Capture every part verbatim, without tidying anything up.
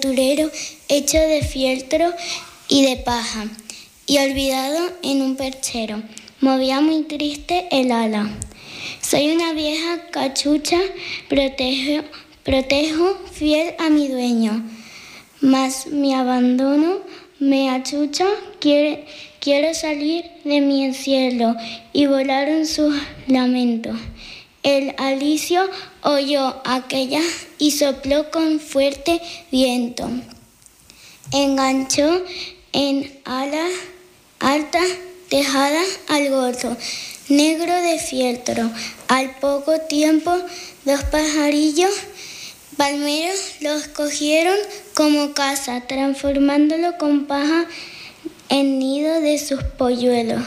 aventurero hecho de fieltro y de paja, y olvidado en un perchero, movía muy triste el ala. Soy una vieja cachucha, protejo, protejo fiel a mi dueño, mas mi abandono me achucha, quiere, quiero salir de mi encierro, y volaron sus lamentos. El Alicio oyó aquella y sopló con fuerte viento. Enganchó en alas altas tejadas al gorro negro de fieltro. Al poco tiempo, dos pajarillos palmeros los cogieron como casa, transformándolo con paja en nido de sus polluelos.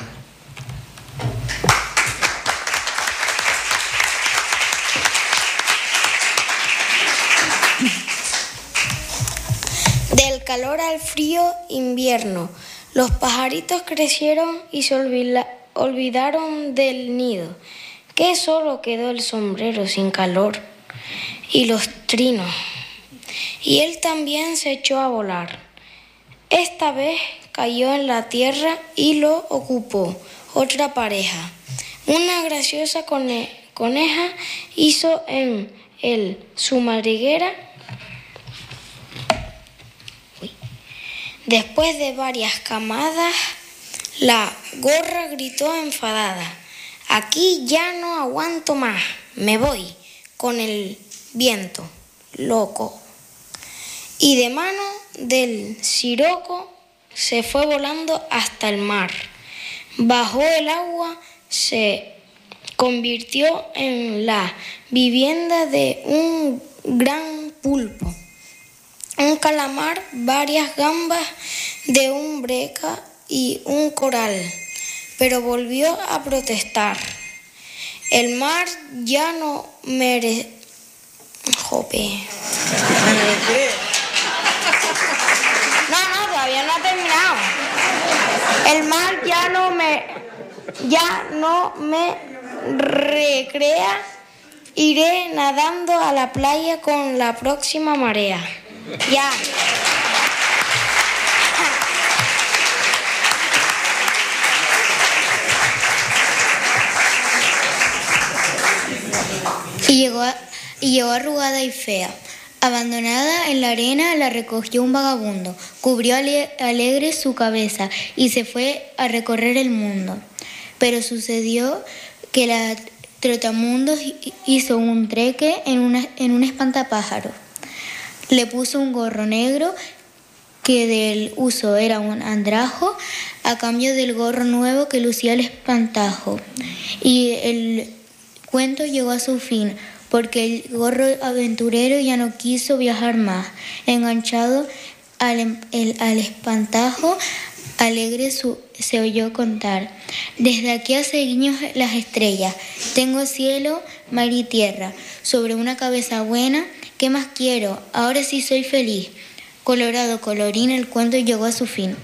Del calor al frío invierno, los pajaritos crecieron y se olvida, olvidaron del nido, que solo quedó el sombrero sin calor y los trinos. Y él también se echó a volar. Esta vez cayó en la tierra y lo ocupó otra pareja. Una graciosa cone, coneja hizo en él su madriguera. Después de varias camadas, la gorra gritó enfadada: aquí ya no aguanto más, me voy con el viento loco. Y de mano del siroco se fue volando hasta el mar. Bajó el agua, se convirtió en la vivienda de un gran pulpo, un calamar, varias gambas de un breca y un coral, pero volvió a protestar. El mar ya no merece... Jope. No, no, todavía no ha terminado. El mar ya no me... ya no me recrea. Iré nadando a la playa con la próxima marea. Ya. Y llegó, a, y llegó arrugada y fea. Abandonada en la arena, la recogió un vagabundo, cubrió ale, alegre su cabeza y se fue a recorrer el mundo. Pero sucedió que la trotamundos hizo un treque en, una, en un espantapájaros. Le puso un gorro negro que del uso era un andrajo a cambio del gorro nuevo que lucía el espantajo. Y el cuento llegó a su fin porque el gorro aventurero ya no quiso viajar más. Enganchado al, el, al espantajo, alegre su, se oyó contar: desde aquí hace guiños las estrellas, tengo cielo, mar y tierra, sobre una cabeza buena. ¿Qué más quiero? Ahora sí soy feliz. Colorado, colorín, el cuento llegó a su fin.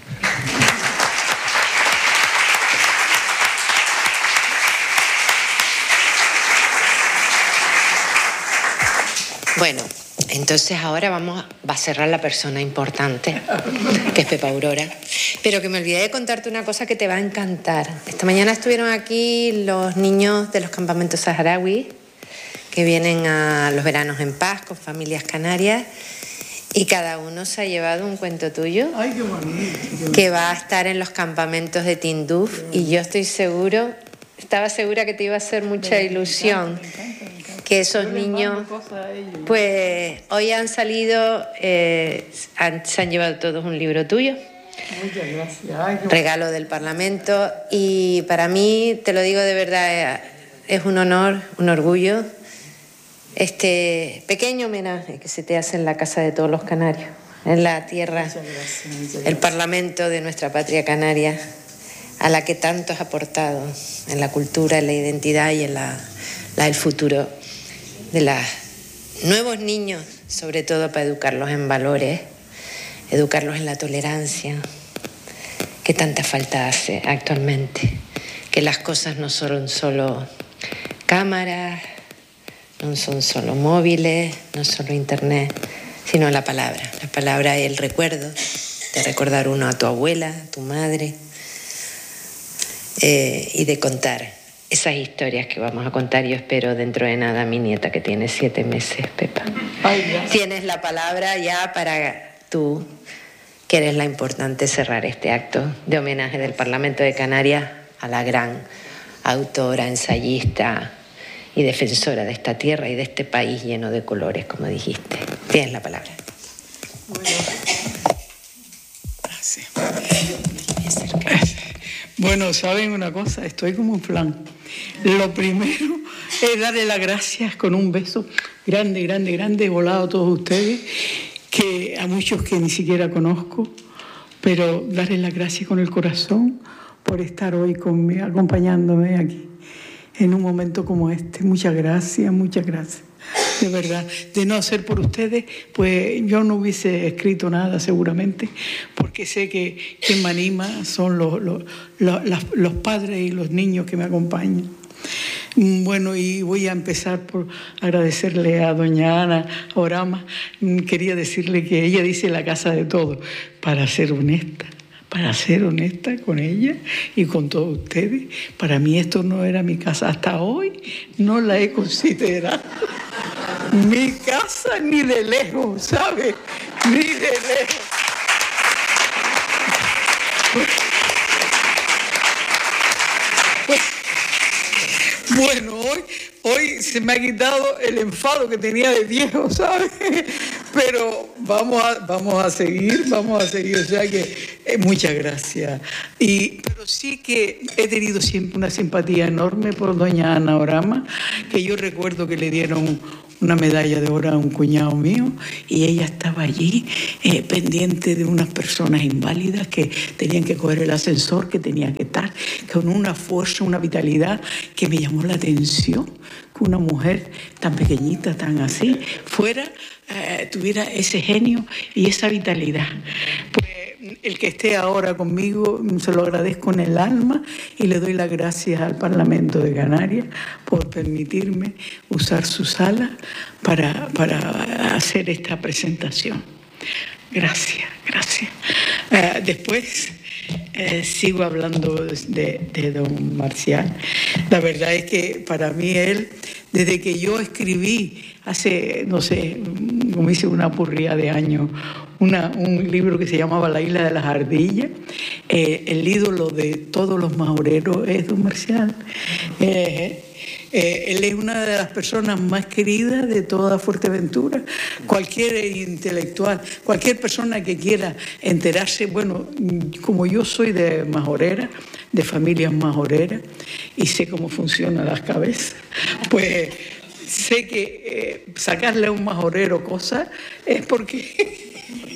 Bueno, entonces ahora vamos, va a cerrar la persona importante, que es Pepa Aurora. Pero que me olvidé de contarte una cosa que te va a encantar. Esta mañana estuvieron aquí los niños de los campamentos saharauis, que vienen a los veranos en paz con familias canarias, y cada uno se ha llevado un cuento tuyo. Ay, qué bonito. Que va a estar en los campamentos de Tinduf, y yo estoy seguro, estaba segura que te iba a hacer mucha ilusión. Me encanta, me encanta, me encanta. Que esos niños, pues hoy han salido, eh, han, se han llevado todos un libro tuyo. Muchas gracias. Ay, regalo del Parlamento, y para mí, te lo digo de verdad, es un honor, un orgullo, este pequeño homenaje que se te hace en la Casa de Todos los Canarios, en la tierra, muchas gracias, muchas gracias. El Parlamento de nuestra patria canaria, a la que tanto has aportado en la cultura, en la identidad y en la, la, el futuro de los nuevos niños, sobre todo para educarlos en valores, educarlos en la tolerancia, que tanta falta hace actualmente, que las cosas no son solo cámaras, no son solo móviles, no solo internet, sino la palabra. La palabra es el recuerdo, de recordar uno a tu abuela, a tu madre, eh, y de contar esas historias que vamos a contar, yo espero, dentro de nada, mi nieta que tiene siete meses, Pepa. Ay, gracias. Tienes la palabra ya para tú, que eres la importante, cerrar este acto de homenaje del Parlamento de Canarias a la gran autora, ensayista y defensora de esta tierra y de este país lleno de colores, como dijiste. Tienes la palabra. Bueno, gracias. Bueno, ¿saben una cosa? Estoy como en plan. Lo primero es darle las gracias con un beso grande, grande, grande, volado a todos ustedes, que a muchos que ni siquiera conozco, pero darles las gracias con el corazón por estar hoy conmigo, acompañándome aquí en un momento como este. Muchas gracias, muchas gracias. De verdad, de no ser por ustedes, pues yo no hubiese escrito nada seguramente, porque sé que quien me anima son los, los, los, los padres y los niños que me acompañan. Bueno, y voy a empezar por agradecerle a doña Ana Orama. Quería decirle que ella dice la casa de todos, para ser honesta. Para ser honesta con ella y con todos ustedes, para mí esto no era mi casa. Hasta hoy no la he considerado mi casa ni de lejos, ¿sabes? Ni de lejos. Bueno, hoy, hoy se me ha quitado el enfado que tenía de viejo, ¿sabes? Pero vamos a, vamos a seguir, vamos a seguir. O sea que eh, muchas gracias. Y, pero sí que he tenido siempre una simpatía enorme por doña Ana Orama, que yo recuerdo que le dieron una medalla de oro a un cuñado mío y ella estaba allí eh, pendiente de unas personas inválidas que tenían que coger el ascensor, que tenía que estar con una fuerza, una vitalidad que me llamó la atención, que una mujer tan pequeñita, tan así, fuera, eh, tuviera ese genio y esa vitalidad. Pues el que esté ahora conmigo se lo agradezco en el alma y le doy las gracias al Parlamento de Canarias por permitirme usar su sala para, para hacer esta presentación. Gracias, gracias. Uh, después eh, sigo hablando de, de don Marcial. La verdad es que para mí él, desde que yo escribí hace, no sé, como hice una purría de años, Una, un libro que se llamaba La Isla de las Ardillas, eh, el ídolo de todos los majoreros es don Marcial. Eh, eh, él es una de las personas más queridas de toda Fuerteventura. Cualquier intelectual, cualquier persona que quiera enterarse, bueno, como yo soy de majorera, de familias majoreras, y sé cómo funcionan las cabezas, pues sé que eh, sacarle a un majorero cosas es porque...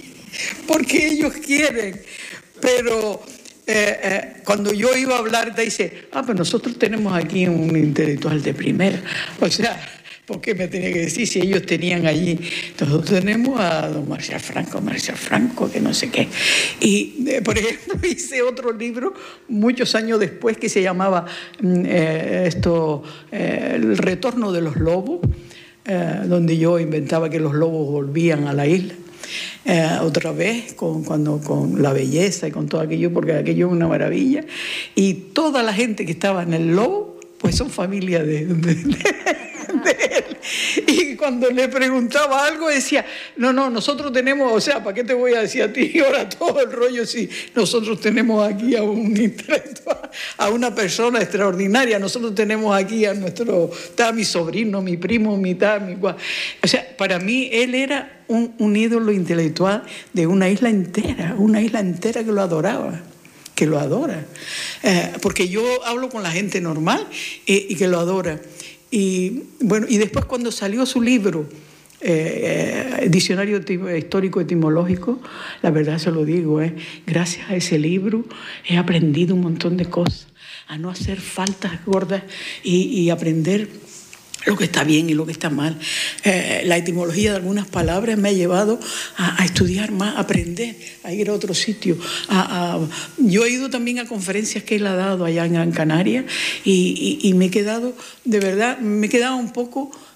porque ellos quieren, pero eh, eh, cuando yo iba a hablar, te dice, ah, pues nosotros tenemos aquí un intelectual de primera. O sea, ¿por qué me tenía que decir si ellos tenían allí? Nosotros tenemos a don Marcial Franco, Marcial Franco, que no sé qué. Y, eh, por ejemplo, hice otro libro muchos años después que se llamaba eh, esto, eh, El retorno de los lobos, eh, donde yo inventaba que los lobos volvían a la isla. Eh, otra vez con, cuando, con la belleza y con todo aquello, porque aquello es una maravilla, y toda la gente que estaba en el lobo pues son familia de, de, de, de él. Y cuando le preguntaba algo decía, no, no, nosotros tenemos, o sea, ¿para qué te voy a decir a ti ahora todo el rollo si nosotros tenemos aquí a un intelectual, a una persona extraordinaria? Nosotros tenemos aquí a nuestro, está mi sobrino, mi primo, mi tal, mi cual. O sea, para mí él era un, un ídolo intelectual de una isla entera, una isla entera que lo adoraba. que lo adora, eh, porque yo hablo con la gente normal eh, y que lo adora. Y bueno, y después cuando salió su libro, eh, eh, Diccionario Histórico Etimológico, la verdad se lo digo, eh, gracias a ese libro he aprendido un montón de cosas, a no hacer faltas gordas y, y aprender lo que está bien y lo que está mal. Eh, la etimología de algunas palabras me ha llevado a, a estudiar más, a aprender, a ir a otro sitio. A, a, yo he ido también a conferencias que él ha dado allá en Gran Canaria y, y, y me he quedado, de verdad, me he quedado un poco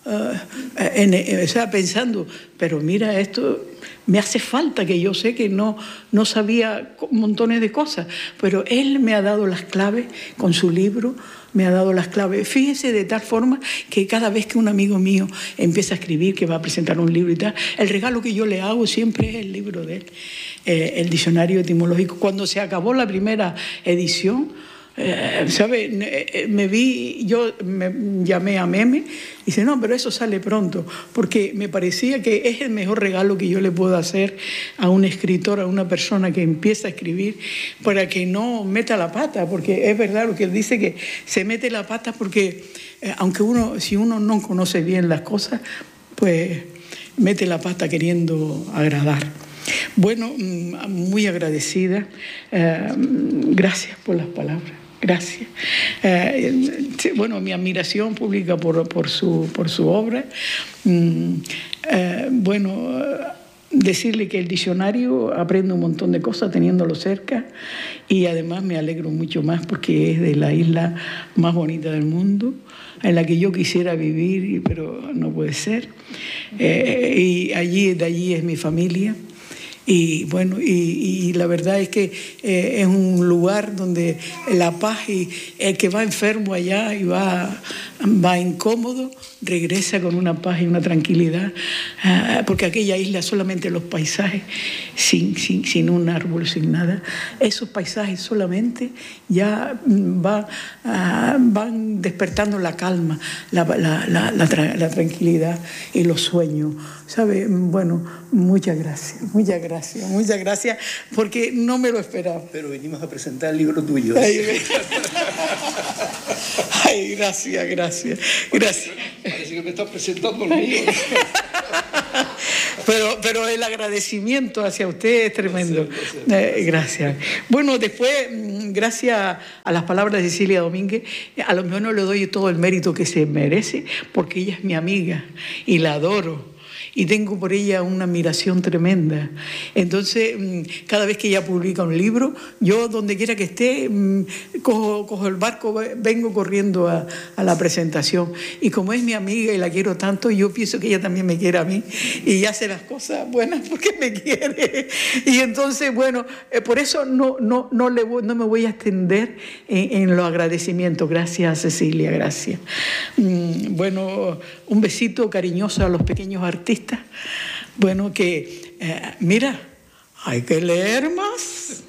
uh, en, en, o sea, pensando, pero mira, esto me hace falta, que yo sé que no, no sabía montones de cosas, pero él me ha dado las claves con su libro, me ha dado las claves. Fíjese, de tal forma que cada vez que un amigo mío empieza a escribir, que va a presentar un libro y tal, el regalo que yo le hago siempre es el libro de él, eh, el diccionario etimológico. Cuando se acabó la primera edición, Eh, ¿sabe? Me vi, yo me llamé a Meme y dice, no, pero eso sale pronto, porque me parecía que es el mejor regalo que yo le puedo hacer a un escritor, a una persona que empieza a escribir, para que no meta la pata, porque es verdad lo que él dice, que se mete la pata porque eh, aunque uno, si uno no conoce bien las cosas, pues mete la pata queriendo agradar. Bueno, muy agradecida, eh, gracias por las palabras. Gracias. Eh, bueno, mi admiración pública por, por, su, por su obra. Mm, eh, bueno, decirle que el diccionario aprende un montón de cosas teniéndolo cerca, y además me alegro mucho más porque es de la isla más bonita del mundo, en la que yo quisiera vivir, pero no puede ser. Eh, y allí, de allí es mi familia. Y bueno, y, y la verdad es que eh, es un lugar donde la paz, y el que va enfermo allá y va, va incómodo, regresa con una paz y una tranquilidad, uh, porque aquella isla solamente los paisajes, sin, sin, sin un árbol, sin nada, esos paisajes solamente ya va, uh, van despertando la calma, la, la, la, la, la tranquilidad y los sueños, ¿sabe? Bueno, muchas gracias, muchas gracias, muchas gracias, porque no me lo esperaba. Pero venimos a presentar el libro tuyo. Ay, Ay gracias, gracias, gracias. Parece que me estás presentando el mío. Pero, pero el agradecimiento hacia usted es tremendo. Eh, gracias. Bueno, después, gracias a las palabras de Cecilia Domínguez, a lo mejor no le doy todo el mérito que se merece, porque ella es mi amiga y la adoro. Y tengo por ella una admiración tremenda. Entonces, cada vez que ella publica un libro, yo donde quiera que esté, cojo, cojo el barco, vengo corriendo a, a la presentación. Y como es mi amiga y la quiero tanto, yo pienso que ella también me quiere a mí y hace las cosas buenas porque me quiere. Y entonces, bueno, por eso no, no, no, le voy, no me voy a extender en, en los agradecimientos. Gracias, Cecilia, gracias. Bueno, un besito cariñoso a los pequeños artistas. Bueno, que, eh, mira, hay que leer más,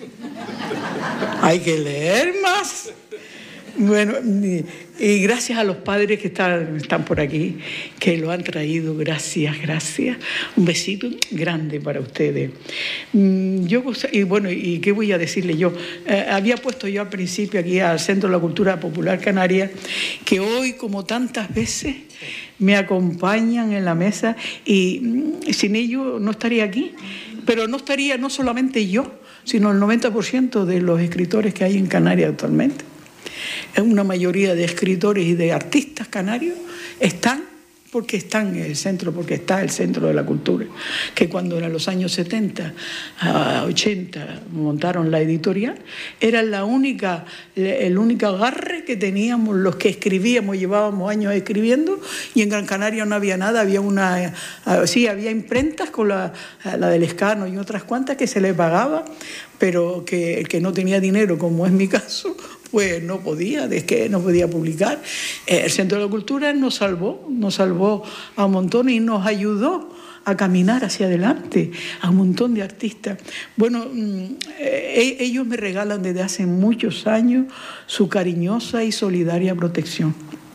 hay que leer más. Bueno, y, y gracias a los padres que están, están por aquí, que lo han traído, gracias, gracias. Un besito grande para ustedes. Yo, y bueno, ¿y qué voy a decirle yo? Eh, había puesto yo al principio aquí al Centro de la Cultura Popular Canaria, que hoy, como tantas veces, me acompañan en la mesa, y sin ellos no estaría aquí. Pero no estaría no solamente yo, sino el noventa por ciento de los escritores que hay en Canarias actualmente. Una mayoría de escritores y de artistas canarios están porque están en el centro, porque está el Centro de la Cultura, que cuando en los años setenta a ochenta montaron la editorial, era la única, el único agarre que teníamos los que escribíamos, llevábamos años escribiendo, y en Gran Canaria no había nada, había una, sí, había imprentas con la, la del Escano y otras cuantas que se les pagaba, pero que el que no tenía dinero, como es mi caso, pues no podía, es que no podía publicar. El Centro de la Cultura nos salvó, nos salvó a un montón y nos ayudó a caminar hacia adelante a un montón de artistas. Bueno, eh, ellos me regalan desde hace muchos años su cariñosa y solidaria protección.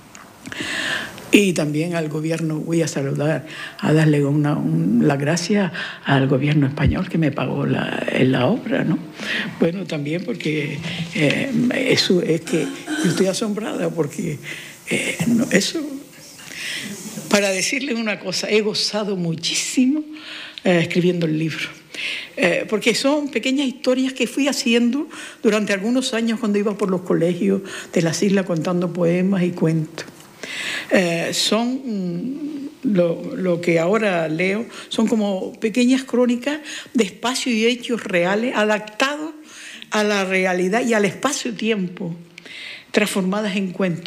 Y también al gobierno, voy a saludar, a darle una, un, la gracia al gobierno español que me pagó la, la obra, ¿no? Bueno, también porque eh, eso es que yo estoy asombrada porque eh, no, eso, para decirles una cosa, he gozado muchísimo eh, escribiendo el libro. Eh, porque son pequeñas historias que fui haciendo durante algunos años cuando iba por los colegios de las islas contando poemas y cuentos. Eh, son mm, lo, lo que ahora leo, son como pequeñas crónicas de espacios y hechos reales adaptados a la realidad y al espacio-tiempo, transformadas en cuentos.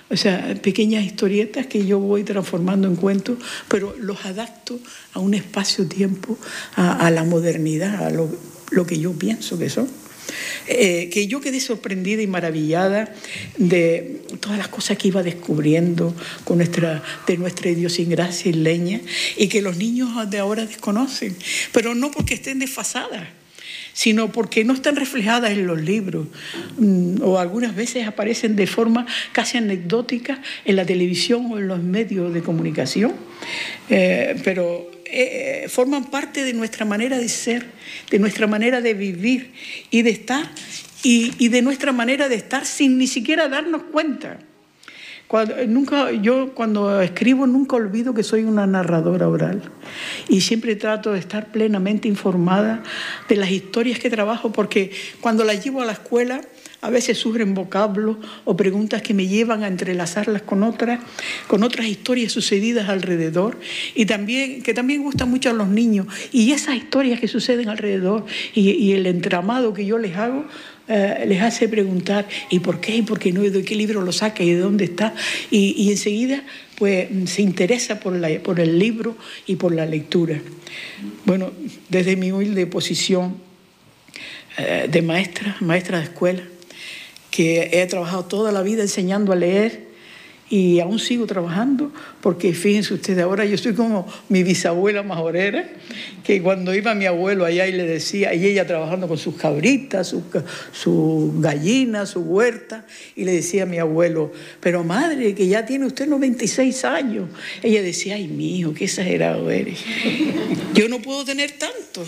O sea, pequeñas historietas que yo voy transformando en cuentos, pero los adapto a un espacio-tiempo, a, a la modernidad, a lo, lo que yo pienso que son. Eh, que yo quedé sorprendida y maravillada de todas las cosas que iba descubriendo con nuestra, de nuestra idiosincrasia isleña y que los niños de ahora desconocen, pero no porque estén desfasadas, sino porque no están reflejadas en los libros o algunas veces aparecen de forma casi anecdótica en la televisión o en los medios de comunicación, eh, pero eh, forman parte de nuestra manera de ser, de nuestra manera de vivir y de estar, y, y de nuestra manera de estar sin ni siquiera darnos cuenta. Cuando, nunca, yo cuando escribo nunca olvido que soy una narradora oral y siempre trato de estar plenamente informada de las historias que trabajo, porque cuando las llevo a la escuela a veces surgen vocablos o preguntas que me llevan a entrelazarlas con otras, con otras historias sucedidas alrededor y también, que también gustan mucho a los niños, y esas historias que suceden alrededor y, y el entramado que yo les hago Uh, les hace preguntar ¿y por qué? ¿Y por qué no? ¿Y de qué libro lo saca? ¿Y de dónde está? Y, y enseguida pues, se interesa por, la, por el libro y por la lectura. Bueno, desde mi humilde posición uh, de maestra, maestra de escuela, que he trabajado toda la vida enseñando a leer y aún sigo trabajando, porque fíjense ustedes, ahora yo soy como mi bisabuela majorera, que cuando iba mi abuelo allá y le decía, y ella trabajando con sus cabritas, sus su gallinas, su huerta, y le decía a mi abuelo, pero madre, que ya tiene usted noventa y seis años. Ella decía, ay, mijo, qué exagerado eres. Yo no puedo tener tantos.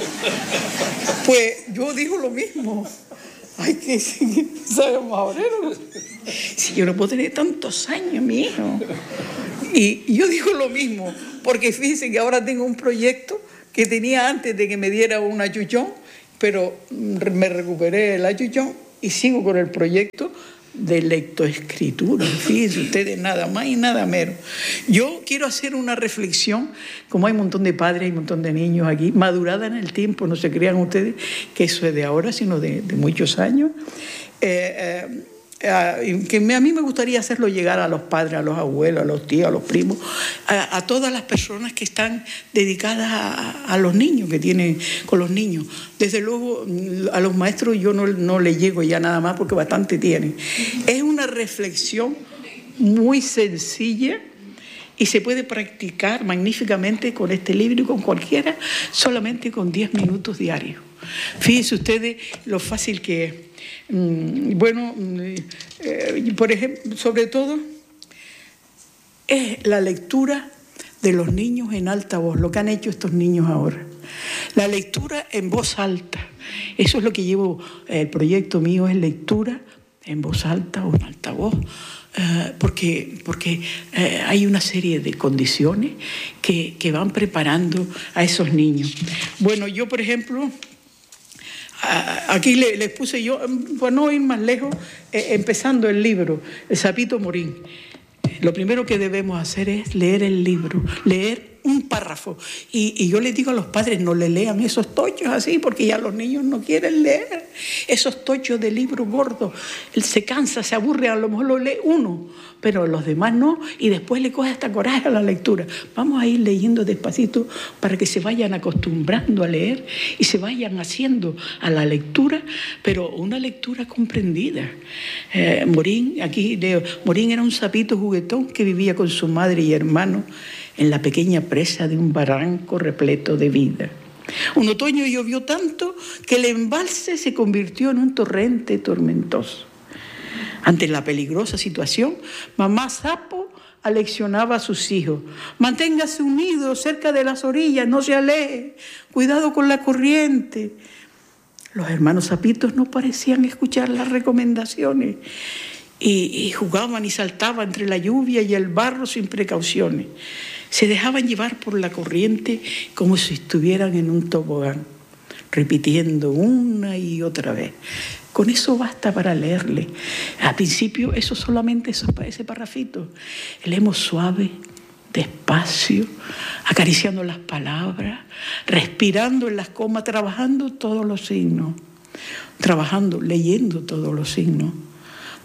Pues yo digo lo mismo. Ay, que ¿sabes, majorero? Si yo no puedo tener tantos años, mi hijo. Y yo digo lo mismo, porque fíjense que ahora tengo un proyecto que tenía antes de que me diera un achuchón, pero me recuperé el achuchón y sigo con el proyecto de lectoescritura. Fíjense ustedes, nada más y nada menos. Yo quiero hacer una reflexión, como hay un montón de padres, hay un montón de niños aquí, madurada en el tiempo, no se crean ustedes que eso es de ahora, sino de, de muchos años, eh, eh, eh, que me, a mí me gustaría hacerlo llegar a los padres, a los abuelos, a los tíos, a los primos, a, a todas las personas que están dedicadas a, a los niños, que tienen con los niños. Desde luego a los maestros yo no, no les llego ya nada más porque bastante tienen. Es una reflexión muy sencilla y se puede practicar magníficamente con este libro y con cualquiera, solamente con diez minutos diarios. Fíjense ustedes lo fácil que es. Bueno, eh, por ejemplo, sobre todo es la lectura de los niños en alta voz, lo que han hecho estos niños ahora. La lectura en voz alta, eso es lo que llevo, el proyecto mío es lectura en voz alta o en alta voz, eh, porque, porque eh, hay una serie de condiciones que, que van preparando a esos niños. Bueno, yo por ejemplo, aquí les puse yo, para no ir más lejos, eh, empezando el libro, El Sapito Morín. Lo primero que debemos hacer es leer el libro, leer un párrafo. Y, y yo les digo a los padres, no le lean esos tochos así, porque ya los niños no quieren leer. Esos tochos de libro gordo. Él se cansa, se aburre, a lo mejor lo lee uno, pero los demás no, y después le coge hasta coraje a la lectura. Vamos a ir leyendo despacito para que se vayan acostumbrando a leer y se vayan haciendo a la lectura, pero una lectura comprendida. Eh, Morín, aquí leo, Morín era un sapito juguetón que vivía con su madre y hermano en la pequeña presa de un barranco repleto de vida. Un otoño llovió tanto que el embalse se convirtió en un torrente tormentoso. Ante la peligrosa situación, mamá Sapo aleccionaba a sus hijos: manténgase unidos cerca de las orillas, no se aleje, cuidado con la corriente. Los hermanos sapitos no parecían escuchar las recomendaciones y, y jugaban y saltaban entre la lluvia y el barro sin precauciones. Se dejaban llevar por la corriente como si estuvieran en un tobogán, repitiendo una y otra vez. Con eso basta para leerle. Al principio, eso solamente, eso, ese parrafito. Leemos suave, despacio, acariciando las palabras, respirando en las comas, trabajando todos los signos. Trabajando, leyendo todos los signos.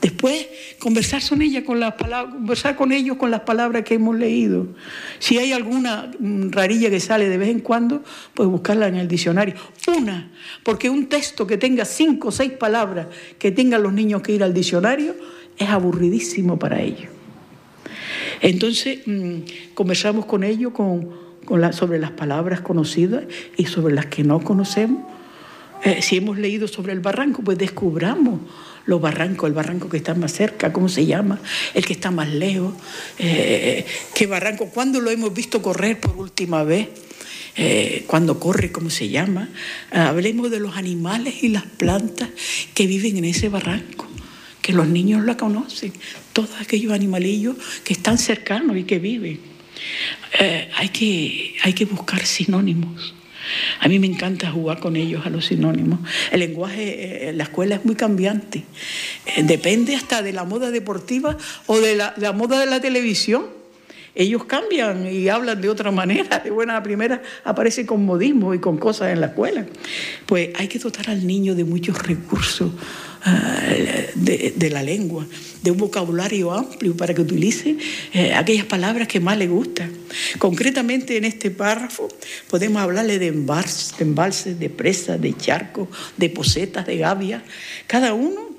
Después, conversar con ella con las palabras, conversar con ellos con las palabras que hemos leído. Si hay alguna rarilla que sale de vez en cuando, pues buscarla en el diccionario. Una, porque un texto que tenga cinco o seis palabras que tengan los niños que ir al diccionario es aburridísimo para ellos. Entonces, mmm, conversamos con ellos con, con la, sobre las palabras conocidas y sobre las que no conocemos. Eh, si hemos leído sobre el barranco, pues descubramos los barrancos, el barranco que está más cerca, cómo se llama, el que está más lejos, eh, qué barranco, cuándo lo hemos visto correr por última vez, eh, cuándo corre, cómo se llama. Eh, hablemos de los animales y las plantas que viven en ese barranco, que los niños la conocen, todos aquellos animalillos que están cercanos y que viven. Eh, hay que, hay que buscar sinónimos. A mí me encanta jugar con ellos a los sinónimos. El lenguaje en la escuela es muy cambiante. Eh, depende hasta de la moda deportiva o de la, de la moda de la televisión. Ellos cambian y hablan de otra manera. De buena a primera aparece con modismo y con cosas en la escuela. Pues hay que dotar al niño de muchos recursos uh, de, de la lengua, de un vocabulario amplio para que utilice eh, aquellas palabras que más le gustan. Concretamente en este párrafo podemos hablarle de embalses, de, embalses, de presas, de charcos, de posetas, de gavias. Cada uno,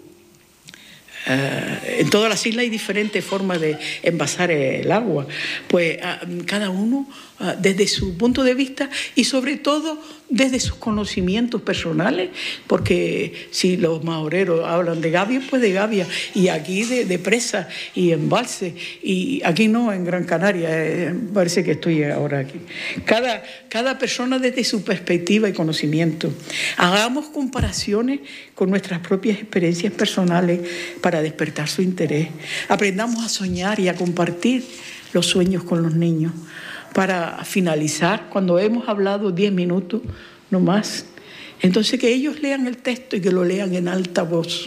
Uh, en todas las islas hay diferentes formas de envasar el agua, pues uh, cada uno uh, desde su punto de vista y sobre todo desde sus conocimientos personales, porque si los maoreros hablan de gavias, pues de gavias, y aquí de, de presas y embalses, y aquí no, en Gran Canaria, eh, parece que estoy ahora aquí. Cada, cada persona desde su perspectiva y conocimiento. Hagamos comparaciones con nuestras propias experiencias personales para despertar su interés. Aprendamos a soñar y a compartir los sueños con los niños. Para finalizar, cuando hemos hablado diez minutos, no más, entonces que ellos lean el texto y que lo lean en alta voz.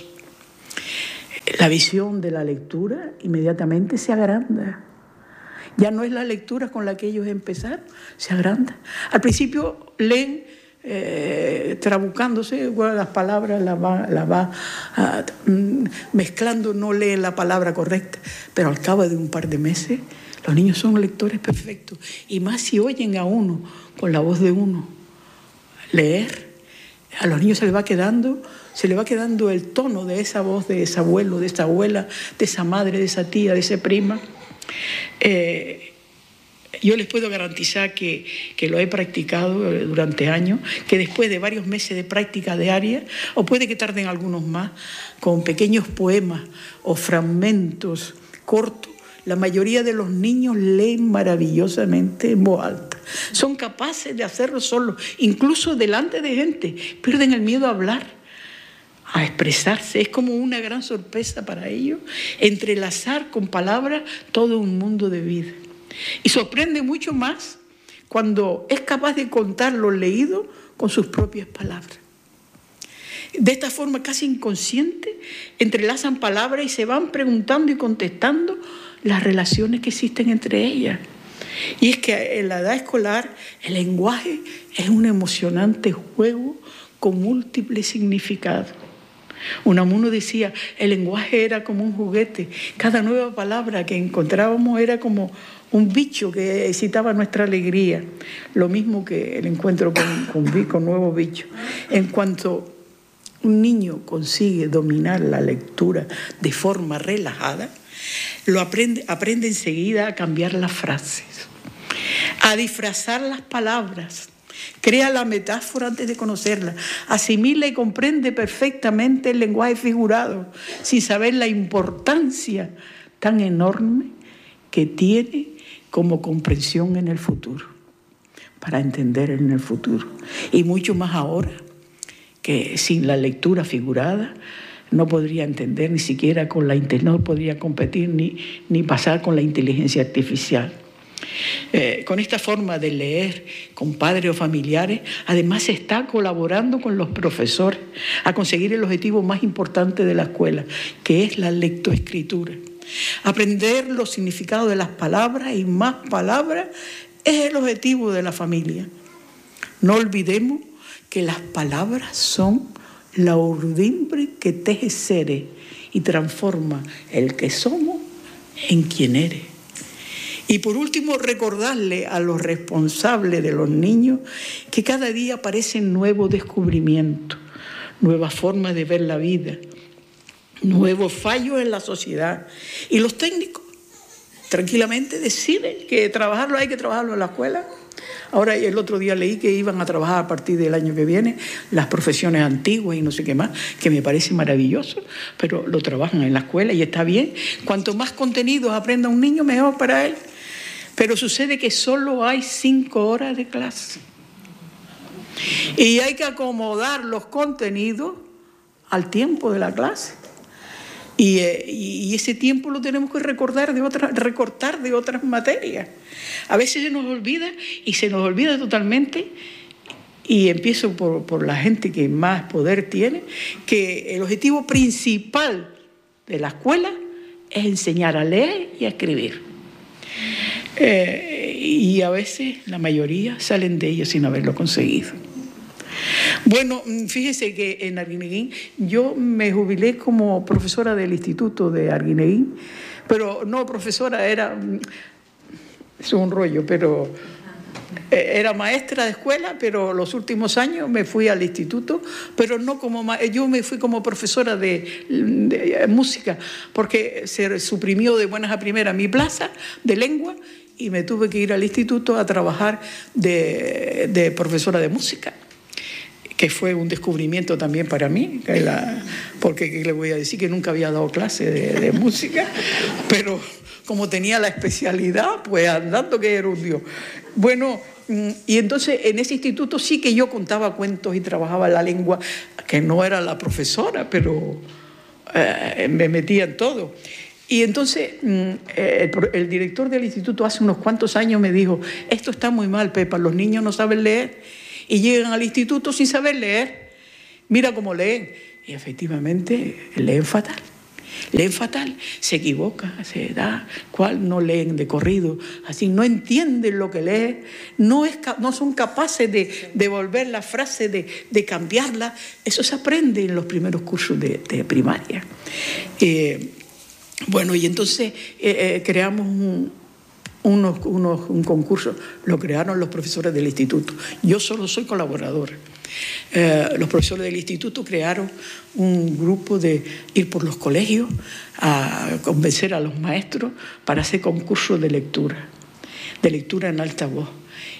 La visión de la lectura inmediatamente se agranda. Ya no es la lectura con la que ellos empezaron, se agranda. Al principio leen Eh, trabucándose, bueno, las palabras las va, las va uh, mezclando, no leen la palabra correcta, pero al cabo de un par de meses los niños son lectores perfectos, y más si oyen a uno con la voz de uno leer, a los niños se les va quedando se les va quedando el tono de esa voz de ese abuelo, de esa abuela, de esa madre, de esa tía, de esa prima. eh, Yo les puedo garantizar que, que lo he practicado durante años, que después de varios meses de práctica diaria, o puede que tarden algunos más, con pequeños poemas o fragmentos cortos, la mayoría de los niños leen maravillosamente en voz alta. Son capaces de hacerlo solos, incluso delante de gente. Pierden el miedo a hablar, a expresarse. Es como una gran sorpresa para ellos entrelazar con palabras todo un mundo de vida. Y sorprende mucho más cuando es capaz de contar lo leído con sus propias palabras. De esta forma casi inconsciente entrelazan palabras y se van preguntando y contestando las relaciones que existen entre ellas. Y es que en la edad escolar el lenguaje es un emocionante juego con múltiples significados. Unamuno decía, el lenguaje era como un juguete. Cada nueva palabra que encontrábamos era como un bicho que excitaba nuestra alegría. Lo mismo que el encuentro con, con, con nuevos bichos. En cuanto un niño consigue dominar la lectura de forma relajada, lo aprende, aprende enseguida a cambiar las frases, a disfrazar las palabras. Crea la metáfora antes de conocerla, asimila y comprende perfectamente el lenguaje figurado, sin saber la importancia tan enorme que tiene como comprensión en el futuro, para entender en el futuro. Y mucho más ahora, que sin la lectura figurada no podría entender ni siquiera con la no podría competir ni, ni pasar con la inteligencia artificial. Eh, con esta forma de leer con padres o familiares, además se está colaborando con los profesores a conseguir el objetivo más importante de la escuela, que es la lectoescritura. Aprender los significados de las palabras y más palabras es el objetivo de la familia. No olvidemos que las palabras son la urdimbre que teje seres y transforma el que somos en quien eres. Y por último, recordarle a los responsables de los niños que cada día aparecen nuevos descubrimientos, nuevas formas de ver la vida, nuevos fallos en la sociedad. Y los técnicos tranquilamente deciden que trabajarlo hay que trabajarlo en la escuela. Ahora, el otro día leí que iban a trabajar a partir del año que viene las profesiones antiguas y no sé qué más, que me parece maravilloso, pero lo trabajan en la escuela y está bien. Cuanto más contenidos aprenda un niño, mejor para él. Pero sucede que solo hay cinco horas de clase. Y hay que acomodar los contenidos al tiempo de la clase. Y, eh, y ese tiempo lo tenemos que recordar de otra, recortar de otras materias. A veces se nos olvida y se nos olvida totalmente, y empiezo por, por la gente que más poder tiene, que el objetivo principal de la escuela es enseñar a leer y a escribir. Eh, y a veces la mayoría salen de ellos sin haberlo conseguido. Bueno, fíjese que en Arguineguín yo me jubilé como profesora del Instituto de Arguineguín, pero no profesora, era, es un rollo, pero era maestra de escuela, pero los últimos años me fui al instituto, pero no como ma- yo me fui como profesora de, de música, porque se suprimió de buenas a primeras mi plaza de lengua y me tuve que ir al instituto a trabajar de, de profesora de música, que fue un descubrimiento también para mí, que la, porque ¿qué le voy a decir? Que nunca había dado clase de, de música, pero como tenía la especialidad, pues andando que era un Dios. Bueno, y entonces en ese instituto sí que yo contaba cuentos y trabajaba la lengua, que no era la profesora, pero eh, me metía en todo. Y entonces el, el director del instituto hace unos cuantos años me dijo, esto está muy mal, Pepa, los niños no saben leer y llegan al instituto sin saber leer. Mira cómo leen. Y efectivamente leen fatal. Leen fatal, se equivoca, se da, cual no leen de corrido, así no entienden lo que leen, no, es, no son capaces de devolver la frase, de, de cambiarla. Eso se aprende en los primeros cursos de, de primaria. Eh, bueno, y entonces eh, eh, creamos un, unos, unos, un concurso, lo crearon los profesores del instituto. Yo solo soy colaboradora. Eh, los profesores del instituto crearon un grupo de ir por los colegios a convencer a los maestros para hacer concursos de lectura, de lectura en alta voz.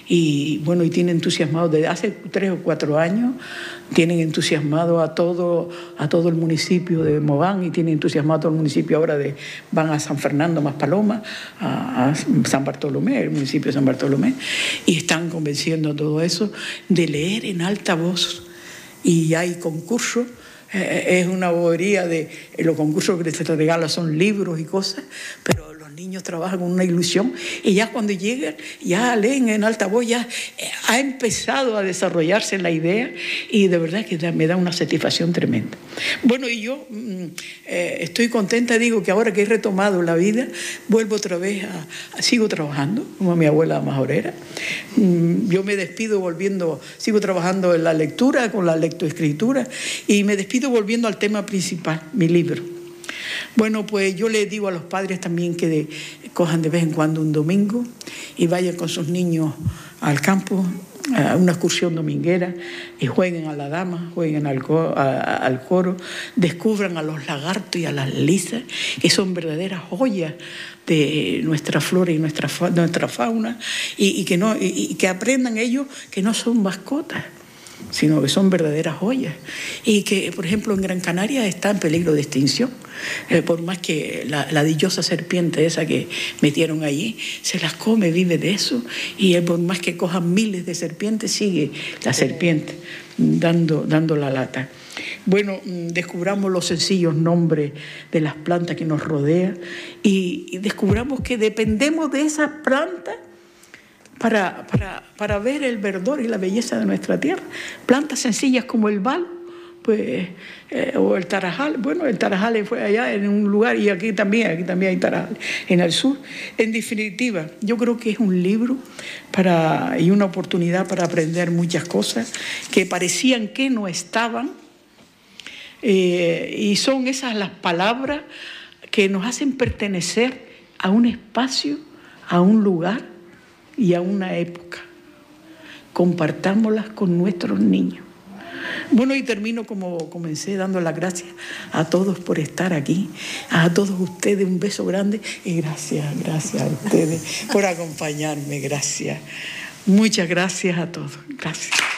Y bueno, y tienen entusiasmado desde hace tres o cuatro años, tienen entusiasmado a todo, a todo el municipio de Mogán y tienen entusiasmado a todo el municipio ahora de, van a San Fernando más Paloma, a, a San Bartolomé, el municipio de San Bartolomé, y están convenciendo todo eso de leer en alta voz. Y hay concursos, eh, es una bobería de eh, los concursos que se regalan son libros y cosas, pero los niños trabajan con una ilusión y ya cuando llegan, ya leen en alta voz, ya eh, ha empezado a desarrollarse la idea y de verdad que da, me da una satisfacción tremenda. Bueno, y yo mm, eh, estoy contenta, digo que ahora que he retomado la vida, vuelvo otra vez a, a sigo trabajando, como mi abuela majorera. Mm, yo me despido volviendo, sigo trabajando en la lectura, con la lectoescritura, y me despido volviendo al tema principal, mi libro. Bueno, pues yo les digo a los padres también que de, cojan de vez en cuando un domingo y vayan con sus niños al campo, a una excursión dominguera, y jueguen a la dama, jueguen al, co a, al coro, descubran a los lagartos y a las lisas, que son verdaderas joyas de nuestra flora y nuestra, fa nuestra fauna, y, y, que no, y, y que aprendan ellos que no son mascotas, sino que son verdaderas joyas y que, por ejemplo, en Gran Canaria está en peligro de extinción, eh, por más que la, la dichosa serpiente esa que metieron allí se las come, vive de eso, y eh, por más que cojan miles de serpientes sigue la serpiente dando, dando la lata. Bueno, descubramos los sencillos nombres de las plantas que nos rodean y, y descubramos que dependemos de esas plantas Para, para, para ver el verdor y la belleza de nuestra tierra. Plantas sencillas como el balo, pues, eh, o el tarajal. Bueno, el tarajal fue allá en un lugar y aquí también, aquí también hay tarajal, en el sur. En definitiva, yo creo que es un libro para, y una oportunidad para aprender muchas cosas que parecían que no estaban, Eh, y son esas las palabras que nos hacen pertenecer a un espacio, a un lugar y a una época. Compartámoslas con nuestros niños. Bueno, y termino como comencé, dando las gracias a todos por estar aquí, a todos ustedes un beso grande y gracias, gracias a ustedes por acompañarme, gracias. Muchas gracias a todos, gracias.